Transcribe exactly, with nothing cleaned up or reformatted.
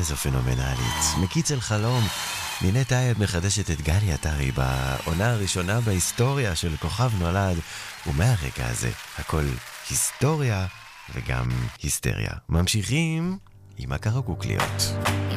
איזו פנומנלית. מקיץ אל חלום, נינת טייב מחדשת את גלי עטרי בעונה הראשונה בהיסטוריה של כוכב נולד, ומהרגע הזה הכל היסטוריה וגם היסטריה. ממשיכים עם הקרקוקליות.